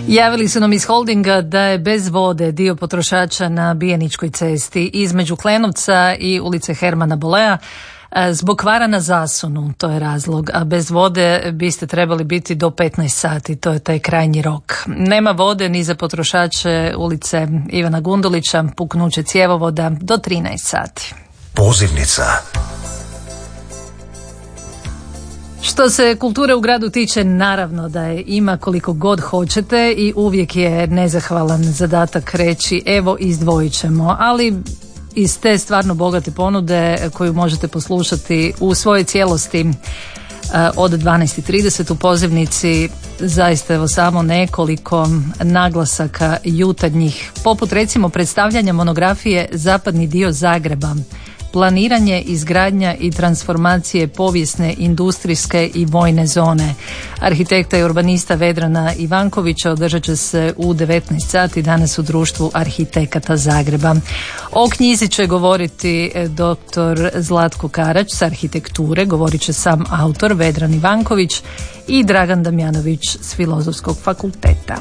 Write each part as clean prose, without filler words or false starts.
Javili su nam iz holdinga da je bez vode dio potrošača na Bijeničkoj cesti između Klenovca i ulice Hermana Bolea zbog kvara na zasunu, to je razlog, a bez vode biste trebali biti do 15 sati, to je taj krajnji rok. Nema vode ni za potrošače ulice Ivana Gundulića, puknuće cjevovoda do 13 sati. Pozivnica. Što se kulture u gradu tiče, naravno da je ima koliko god hoćete i uvijek je nezahvalan zadatak reći evo izdvojit ćemo, ali iz te stvarno bogate ponude koju možete poslušati u svojoj cijelosti od 12:30 u Pozivnici, zaista evo samo nekoliko naglasaka jutarnjih, poput recimo predstavljanja monografije Zapadni dio Zagreba, planiranje, izgradnja i transformacije povijesne, industrijske i vojne zone. Arhitekta i urbanista Vedrana Ivankovića održat će se u 19 sati danas u Društvu arhitekata Zagreba. O knjizi će govoriti dr. Zlatko Karać s arhitekture, govorit će sam autor Vedran Ivanković i Dragan Damjanović s Filozofskog fakulteta.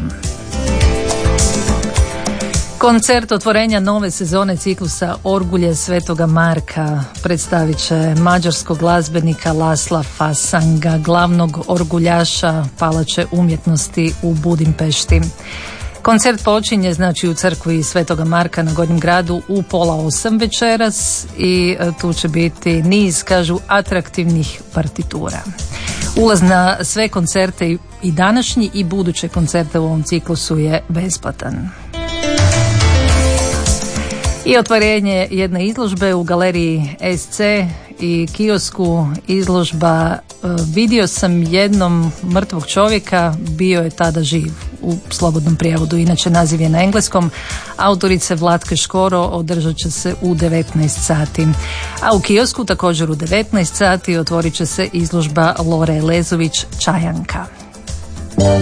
Koncert otvorenja nove sezone ciklusa Orgulje Svetoga Marka predstavit će mađarskog glazbenika Lasla Fasanga, glavnog orguljaša Palače umjetnosti u Budimpešti. Koncert počinje u crkvi Svetoga Marka na Gornjem gradu u 7:30 večeras i tu će biti niz, kažu, atraktivnih partitura. Ulaz na sve koncerte i današnji i buduće koncerte u ovom ciklusu je besplatan. I otvorenje jedne izložbe u galeriji SC i kiosku, izložba Vidio sam jednom mrtvog čovjeka, bio je tada živ, u slobodnom prijevodu, inače naziv je na engleskom. Autorice Vlatke Škoro održat će se u 19 sati. A u kiosku također u 19 sati otvorit će se izložba Lore Lezović Čajanka.